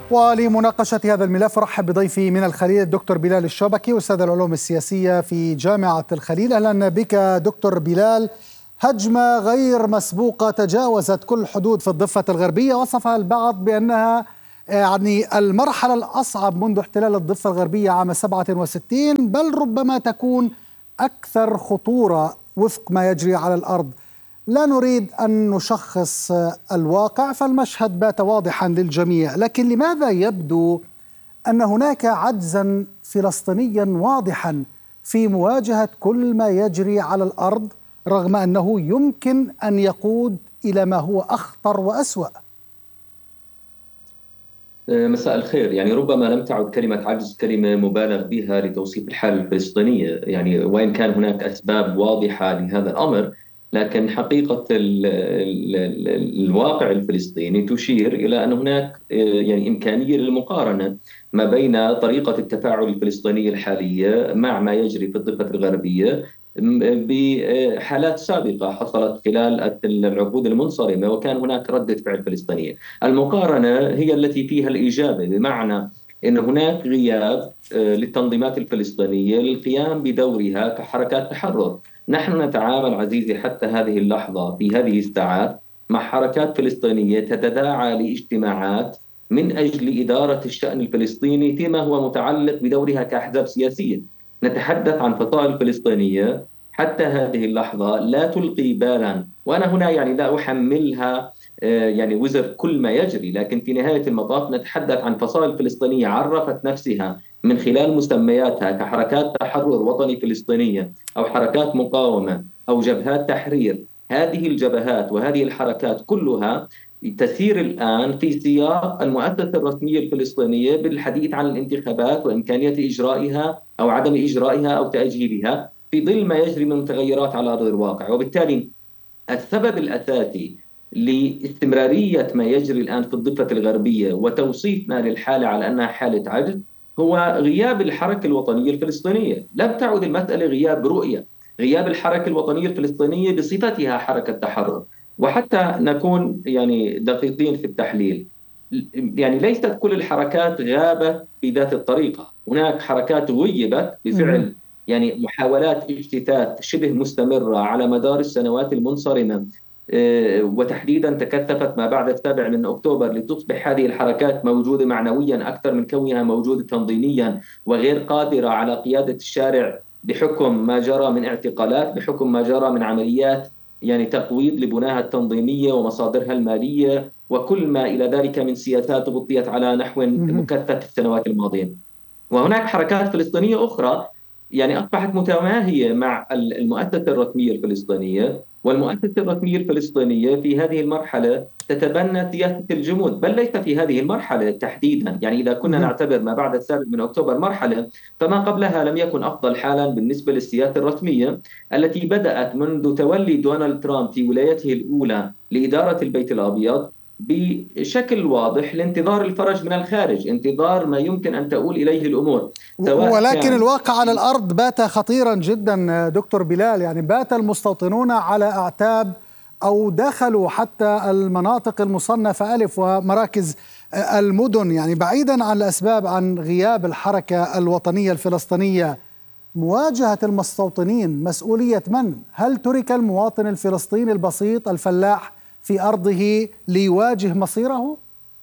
ولمناقشة هذا الملف أرحب بضيفي من الخليل الدكتور بلال الشبكي أستاذ العلوم السياسية في جامعة الخليل. أهلا بك دكتور بلال. هجمة غير مسبوقة تجاوزت كل حدود في الضفة الغربية، وصفها البعض بأنها المرحلة الأصعب منذ احتلال الضفة الغربية عام 67، بل ربما تكون أكثر خطورة وفق ما يجري على الأرض. لا نريد أن نشخص الواقع، فالمشهد بات واضحا للجميع، لكن لماذا يبدو أن هناك عجزا فلسطينيا واضحا في مواجهة كل ما يجري على الأرض، رغم أنه يمكن أن يقود إلى ما هو أخطر وأسوأ؟ مساء الخير. يعني ربما لم تعد كلمة عجز كلمة مبالغ بها لتوصيف الحالة الفلسطينية، يعني وإن كان هناك أسباب واضحة لهذا الأمر، لكن حقيقة الواقع الفلسطيني تشير إلى أن هناك يعني إمكانية للمقارنة ما بين طريقة التفاعل الفلسطينية الحالية مع ما يجري في الضفة الغربية بحالات سابقة حصلت خلال العقود المنصرمة وكان هناك ردة فعل فلسطينية. المقارنة هي التي فيها الإجابة، بمعنى أن هناك غياب للتنظيمات الفلسطينية للقيام بدورها كحركات تحرر. نحن نتعامل عزيزي حتى هذه اللحظة في هذه الساعات مع حركات فلسطينية تتداعى لاجتماعات من أجل إدارة الشأن الفلسطيني فيما هو متعلق بدورها كأحزاب سياسية. نتحدث عن فصائل فلسطينية حتى هذه اللحظة لا تلقي بالا، وأنا هنا يعني لا أحملها يعني وزر كل ما يجري، لكن في نهاية المطاف نتحدث عن فصائل فلسطينية عرفت نفسها من خلال مسمياتها كحركات تحرر وطني فلسطينية أو حركات مقاومة أو جبهات تحرير. هذه الجبهات وهذه الحركات كلها تسير الآن في سياق المؤسسة الرسمية الفلسطينية بالحديث عن الانتخابات وإمكانية إجرائها أو عدم إجرائها أو تأجيلها في ظل ما يجري من متغيرات على أرض الواقع. وبالتالي السبب الأساسي لاستمرارية ما يجري الآن في الضفة الغربية وتوصيفنا للحالة على أنها حالة عجز هو غياب الحركة الوطنية الفلسطينية. لم تعد المسألة غياب رؤية، غياب الحركة الوطنية الفلسطينية بصفتها حركة تحرر. وحتى نكون يعني دقيقين في التحليل، يعني ليست كل الحركات غابت بذات الطريقة. هناك حركات غيبت بفعل يعني محاولات اجتثاث شبه مستمرة على مدار السنوات المنصرمة، وتحديدا تكثفت ما بعد 7 من أكتوبر لتصبح هذه الحركات موجودة معنويا أكثر من كونها موجودة تنظيميا، وغير قادرة على قيادة الشارع بحكم ما جرى من اعتقالات، بحكم ما جرى من عمليات يعني تقويض لبناها التنظيمية ومصادرها المالية وكل ما إلى ذلك من سياسات غطيت على نحو مكثف في السنوات الماضية. وهناك حركات فلسطينية أخرى يعني أصبحت متماهية مع المؤسسة الرسمية الفلسطينية، والمؤسسة الرسمية الفلسطينية في هذه المرحلة تتبنى سياسة الجمود، بل ليس في هذه المرحلة تحديدا. يعني إذا كنا نعتبر ما بعد 7 من أكتوبر مرحلة، فما قبلها لم يكن أفضل حالا بالنسبة للسياسة الرسمية التي بدأت منذ تولي دونالد ترامب في ولايته الأولى لإدارة البيت الأبيض بشكل واضح لانتظار الفرج من الخارج، انتظار ما يمكن أن تؤول إليه الأمور. ولكن الواقع على الأرض بات خطيرا جدا دكتور بلال. يعني بات المستوطنون على أعتاب أو دخلوا حتى المناطق المصنفة ألف ومراكز المدن، يعني بعيدا عن الأسباب عن غياب الحركة الوطنية الفلسطينية. مواجهة المستوطنين مسؤولية من؟ هل ترك المواطن الفلسطيني البسيط الفلاح في أرضه ليواجه مصيره؟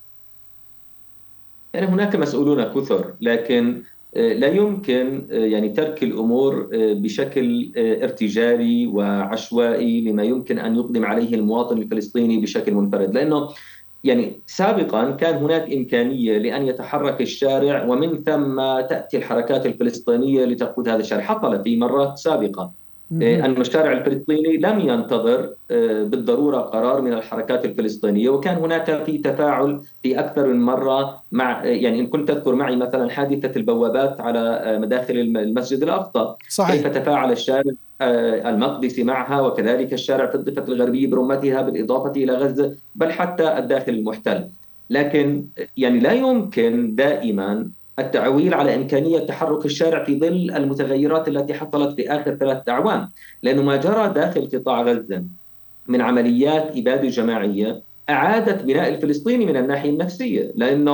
يعني هناك مسؤولون كثر، لكن لا يمكن يعني ترك الأمور بشكل ارتجالي وعشوائي لما يمكن أن يقدم عليه المواطن الفلسطيني بشكل منفرد، لأنه يعني سابقا كان هناك إمكانية لأن يتحرك الشارع ومن ثم تأتي الحركات الفلسطينية لتقود هذا الشارع. حصل في مرات سابقة أن الشارع الفلسطيني لم ينتظر بالضرورة قرار من الحركات الفلسطينية، وكان هناك في تفاعل في أكثر من مرة مع يعني إن كنت تذكر معي مثلا حادثة البوابات على مداخل المسجد الأقصى، صحيح. كيف تفاعل الشارع المقدسي معها، وكذلك الشارع في الضفة الغربية برمتها بالإضافة إلى غزة، بل حتى الداخل المحتل. لكن يعني لا يمكن دائما التعويل على إمكانية تحرك الشارع في ظل المتغيرات التي حصلت في آخر 3 أعوام، لأنه ما جرى داخل قطاع غزة من عمليات إبادة جماعية أعادت بناء الفلسطيني من الناحية النفسية، لأنه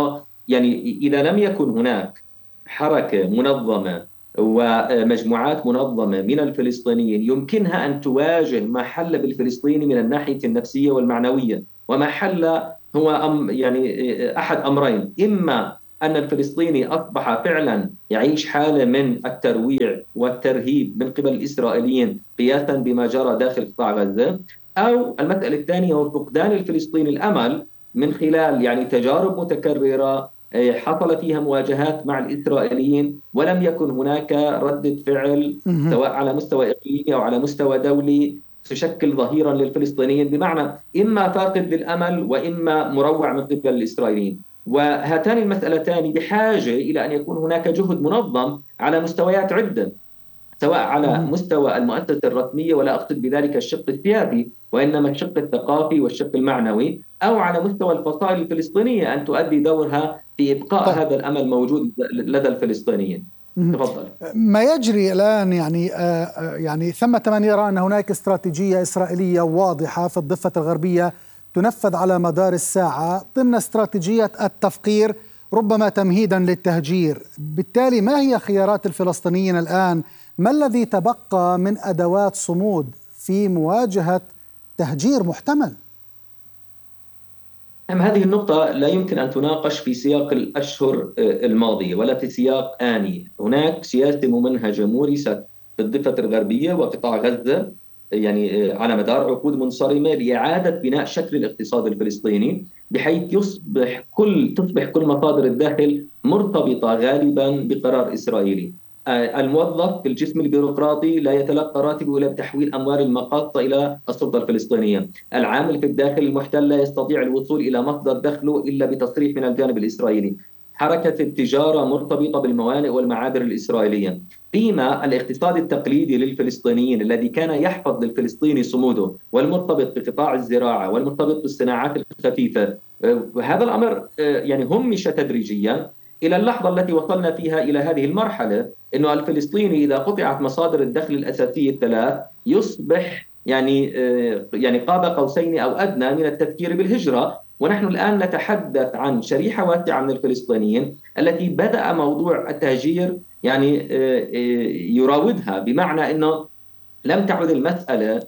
يعني إذا لم يكن هناك حركة منظمة ومجموعات منظمة من الفلسطينيين يمكنها أن تواجه ما حل بالفلسطيني من الناحية النفسية والمعنوية، وما حل هو يعني أحد أمرين: إما أن الفلسطيني أصبح فعلا يعيش حالة من الترويع والترهيب من قبل الإسرائيليين قياسا بما جرى داخل قطاع غزة، أو المسألة الثانية هو فقدان الفلسطيني الأمل من خلال يعني تجارب متكررة حصل فيها مواجهات مع الإسرائيليين ولم يكن هناك ردة فعل سواء على مستوى إقليمي أو على مستوى دولي تشكل ظهيرا للفلسطينيين، بمعنى إما فاقد للأمل وإما مروع من قبل الإسرائيليين. وهاتان المسألتان بحاجة إلى أن يكون هناك جهد منظم على مستويات عدة، سواء على مستوى المؤسسة الرسمية، ولا أقصد بذلك الشق السياسي وإنما الشق الثقافي والشق المعنوي، أو على مستوى الفصائل الفلسطينية أن تؤدي دورها في إبقاء هذا الأمل موجود لدى الفلسطينيين. تفضل. ما يجري الآن يعني ثمة من يرى أن هناك استراتيجية إسرائيلية واضحة في الضفة الغربية تنفذ على مدار الساعة ضمن استراتيجية التفقير، ربما تمهيدا للتهجير. بالتالي ما هي خيارات الفلسطينيين الآن؟ ما الذي تبقى من أدوات صمود في مواجهة تهجير محتمل؟ هذه النقطة لا يمكن أن تناقش في سياق الأشهر الماضية ولا في سياق آني. هناك سياسة ممنهجة مورست في الضفة الغربية وقطاع غزة يعني على مدار عقود منصرمة لإعادة بناء شكل الاقتصاد الفلسطيني، بحيث تصبح كل مصادر الدخل مرتبطة غالبا بقرار إسرائيلي. الموظف في الجسم البيروقراطي لا يتلقى راتبه إلا بتحويل أموال المقاطة إلى السلطة الفلسطينية. العامل في الداخل المحتل لا يستطيع الوصول إلى مصدر دخله إلا بتصريح من الجانب الإسرائيلي. حركة التجارة مرتبطة بالموانئ والمعابر الإسرائيلية، فيما الاقتصاد التقليدي للفلسطينيين الذي كان يحفظ للفلسطيني صموده والمرتبط بقطاع الزراعة والمرتبط بالصناعات الخفيفة، هذا الأمر يعني همش تدريجيا إلى اللحظة التي وصلنا فيها إلى هذه المرحلة، أنه الفلسطيني إذا قطعت مصادر الدخل الأساسية الثلاث يصبح يعني قاب قوسين أو أدنى من التفكير بالهجرة. ونحن الآن نتحدث عن شريحة واسعة من الفلسطينيين التي بدأ موضوع التهجير يعني يراودها، بمعنى أنه لم تعد المسألة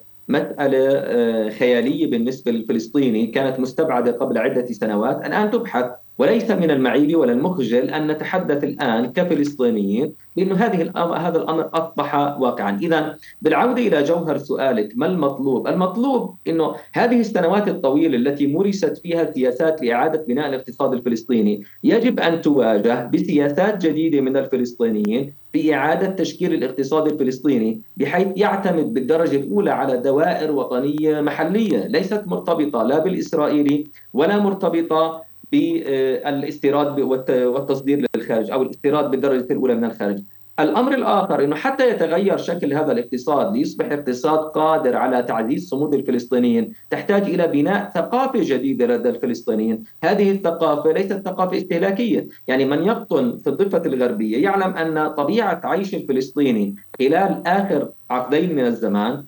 مسألة خيالية بالنسبة للفلسطيني كانت مستبعدة قبل عدة سنوات، الآن تبحث. وليس من المعيب ولا المخجل أن نتحدث الآن كفلسطينيين بأن هذا الأمر أصبح واقعا. إذا بالعودة إلى جوهر سؤالك، ما المطلوب؟ المطلوب أنه هذه السنوات الطويلة التي مورست فيها سياسات لإعادة بناء الاقتصاد الفلسطيني يجب أن تواجه بسياسات جديدة من الفلسطينيين في إعادة تشكيل الاقتصاد الفلسطيني، بحيث يعتمد بالدرجة الأولى على دوائر وطنية محلية ليست مرتبطة لا بالإسرائيلي ولا مرتبطة بالاستيراد والتصدير للخارج أو الاستيراد بالدرجة الأولى من الخارج. الأمر الآخر أنه حتى يتغير شكل هذا الاقتصاد ليصبح اقتصاد قادر على تعزيز صمود الفلسطينيين تحتاج إلى بناء ثقافة جديدة لدى الفلسطينيين. هذه الثقافة ليست ثقافة استهلاكية، يعني من يقطن في الضفة الغربية يعلم أن طبيعة عيش الفلسطيني خلال آخر عقدين من الزمان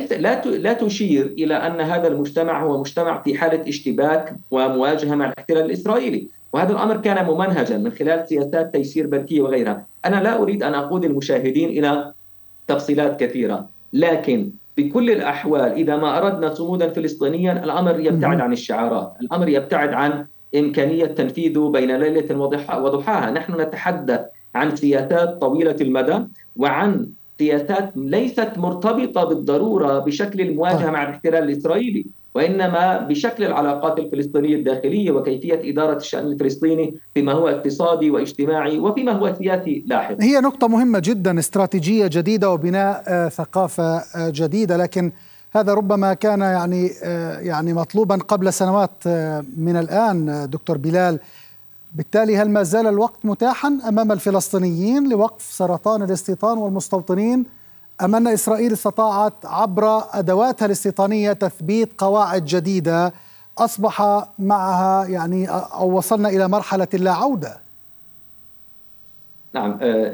لا تشير إلى أن هذا المجتمع هو مجتمع في حالة اشتباك ومواجهة مع الاحتلال الإسرائيلي، وهذا الأمر كان ممنهجا من خلال سياسات تيسير بركية وغيرها. أنا لا أريد أن أقود المشاهدين إلى تفصيلات كثيرة، لكن بكل الأحوال إذا ما أردنا صمودا فلسطينيا الأمر يبتعد عن الشعارات، الأمر يبتعد عن إمكانية تنفيذه بين ليلة وضحاها. نحن نتحدث عن سياسات طويلة المدى وعن سياسات ليست مرتبطة بالضرورة بشكل المواجهة مع الاحتلال الإسرائيلي، وإنما بشكل العلاقات الفلسطينية الداخلية وكيفية إدارة الشأن الفلسطيني فيما هو اقتصادي واجتماعي وفيما هو سياسي لاحق. هي نقطة مهمة جدا، استراتيجية جديدة وبناء ثقافة جديدة، لكن هذا ربما كان يعني مطلوبا قبل سنوات من الآن دكتور بلال. بالتالي هل ما زال الوقت متاحا أمام الفلسطينيين لوقف سرطان الاستيطان والمستوطنين، أم أن إسرائيل استطاعت عبر أدواتها الاستيطانية تثبيت قواعد جديدة أصبح معها أو وصلنا إلى مرحلة لا عودة؟ نعم.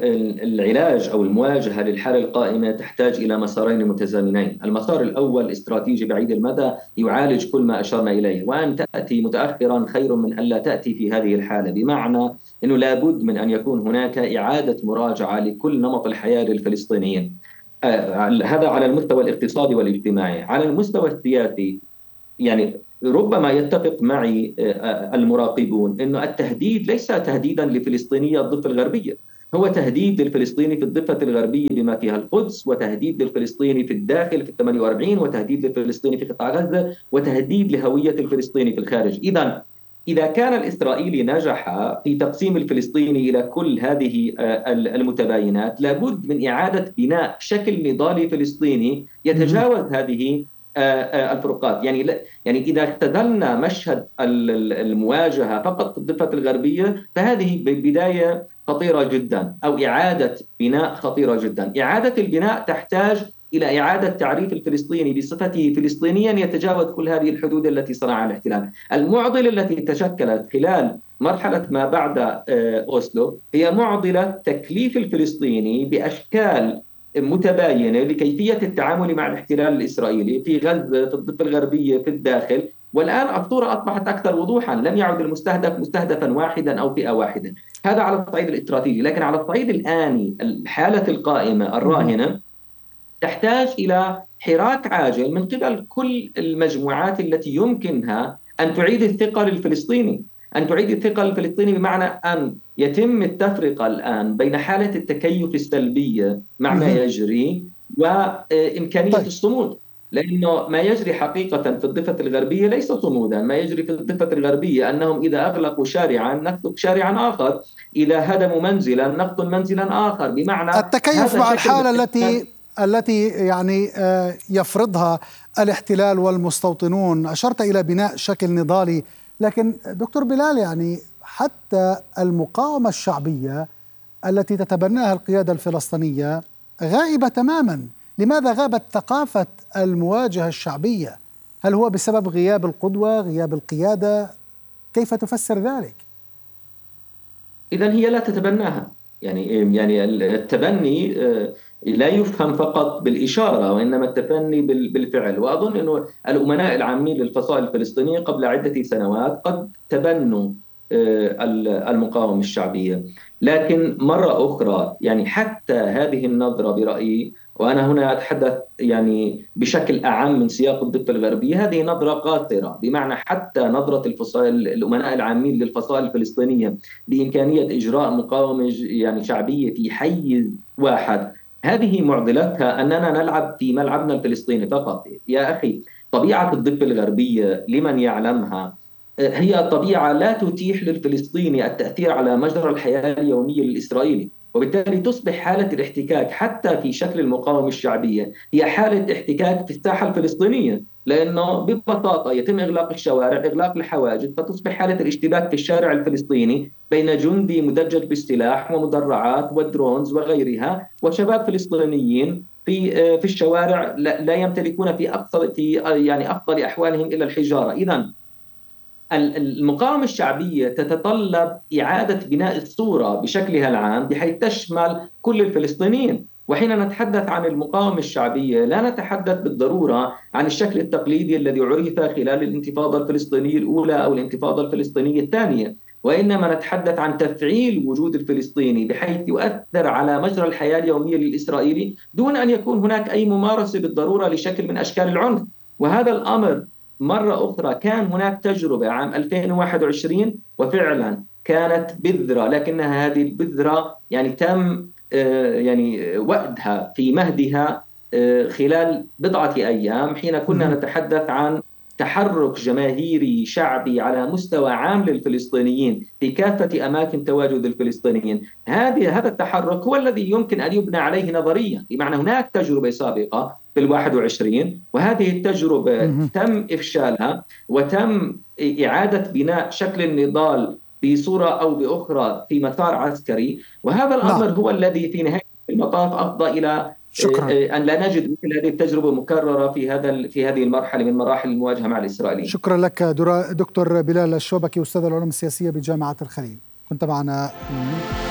العلاج أو المواجهة للحالة القائمة تحتاج إلى مسارين متزامنين. المسار الأول استراتيجي بعيد المدى يعالج كل ما أشرنا إليه، وأن تأتي متأخرا خير من أن لا تأتي في هذه الحالة، بمعنى أنه لابد من أن يكون هناك إعادة مراجعة لكل نمط الحياة للفلسطينيين. هذا على المستوى الاقتصادي والاجتماعي. على المستوى السياسي، يعني ربما يتفق معي المراقبون أنه التهديد ليس تهديدا لفلسطينية الضفة الغربية، هو تهديد للفلسطيني في الضفة الغربية بما فيها القدس، وتهديد للفلسطيني في الداخل في 48، وتهديد للفلسطيني في قطاع غزة، وتهديد لهوية الفلسطيني في الخارج. إذا كان الإسرائيلي نجح في تقسيم الفلسطيني إلى كل هذه المتباينات، لابد من إعادة بناء شكل نضالي فلسطيني يتجاوز هذه الفروقات. يعني إذا اختزلنا مشهد المواجهة فقط في الضفة الغربية، فهذه بداية خطيرة جدا، أو إعادة بناء خطيرة جدا. إعادة البناء تحتاج إلى إعادة تعريف الفلسطيني بصفته فلسطينيا يتجاوز كل هذه الحدود التي صنعها الاحتلال. المعضلة التي تشكلت خلال مرحلة ما بعد أوسلو هي معضلة تكليف الفلسطيني بأشكال متباينة لكيفية التعامل مع الاحتلال الإسرائيلي في غزة، في الضفة الغربية، في الداخل. والآن الصورة أصبحت أكثر وضوحا، لم يعد المستهدف مستهدفا واحدا أو فئة واحدة. هذا على الصعيد الاستراتيجي. لكن على الصعيد الآني، الحالة القائمة الراهنة تحتاج إلى حراك عاجل من قبل كل المجموعات التي يمكنها أن تعيد الثقة للفلسطيني. أن تعيد الثقة للفلسطيني بمعنى أن يتم التفرقة الآن بين حالة التكيف السلبية مع ما يجري وإمكانية طيب. الصمود. لأنه ما يجري حقيقة في الضفة الغربية ليس صمودا. ما يجري في الضفة الغربية أنهم إذا أغلقوا شارعا نغلق شارعا آخر، إذا هدموا منزلا نقتل منزلا آخر، بمعنى التكيف هذا مع شكل الحالة التي يعني يفرضها الاحتلال والمستوطنون. أشرت إلى بناء شكل نضالي، لكن دكتور بلال، يعني حتى المقاومة الشعبية التي تتبناها القيادة الفلسطينية غائبة تماما. لماذا غابت ثقافة المواجهة الشعبية؟ هل هو بسبب غياب القدوة، غياب القيادة؟ كيف تفسر ذلك؟ إذا هي لا تتبناها. يعني التبني لا يفهم فقط بالإشارة، وإنما التبني بالفعل. وأظن أنه الأمناء العامين للفصائل الفلسطينية قبل عدة سنوات قد تبنوا المقاومة الشعبية. لكن مرة أخرى، يعني حتى هذه النظرة برأيي، وأنا هنا أتحدث يعني بشكل أعم من سياق الضفة الغربية، هذه نظرة قاصرة. بمعنى حتى نظرة الأمناء العامين للفصائل الفلسطينية بإمكانية إجراء مقاومة يعني شعبية في حيز واحد، هذه معضلتها أننا نلعب في ملعبنا الفلسطيني فقط. يا أخي، طبيعة الضفة الغربية لمن يعلمها هي طبيعة لا تتيح للفلسطيني التأثير على مجرى الحياة اليومية للإسرائيلي، وبالتالي تصبح حالة الاحتكاك حتى في شكل المقاومة الشعبية هي حالة احتكاك في الساحة الفلسطينية، لأنه ببساطة يتم إغلاق الشوارع، إغلاق الحواجز، فتصبح حالة الاشتباك في الشارع الفلسطيني بين جندي مدجج بالسلاح ومدرعات ودرونز وغيرها، وشباب فلسطينيين في الشوارع لا يمتلكون في يعني أفضل أحوالهم إلا الحجارة. إذا المقاومة الشعبية تتطلب إعادة بناء الصورة بشكلها العام بحيث تشمل كل الفلسطينيين. وحين نتحدث عن المقاومة الشعبية لا نتحدث بالضرورة عن الشكل التقليدي الذي عرف خلال الانتفاضة الفلسطينية الأولى أو الانتفاضة الفلسطينية الثانية، وإنما نتحدث عن تفعيل وجود الفلسطيني بحيث يؤثر على مجرى الحياة اليومية للإسرائيلي دون أن يكون هناك أي ممارسة بالضرورة لشكل من أشكال العنف. وهذا الأمر مرة أخرى كان هناك تجربة عام 2021 وفعلا كانت بذرة، لكنها هذه البذرة يعني تم يعني وأدها في مهدها خلال بضعة أيام، حين كنا نتحدث عن تحرك جماهيري شعبي على مستوى عام للفلسطينيين في كافة أماكن تواجد الفلسطينيين. هذا التحرك هو الذي يمكن أن يبنى عليه نظريا، بمعنى هناك تجربة سابقة في 21 وهذه التجربة تم إفشالها وتم إعادة بناء شكل النضال بصورة أو بأخرى في مسار عسكري، وهذا الأمر هو الذي في نهاية المطاف أفضى إلى شكرا. أن لا نجد مثل هذه التجربة مكررة في هذه المرحلة من مراحل المواجهة مع الإسرائيليين. شكرا لك دكتور بلال الشوبكي، أستاذ العلوم السياسية بجامعة الخليل، كنت معنا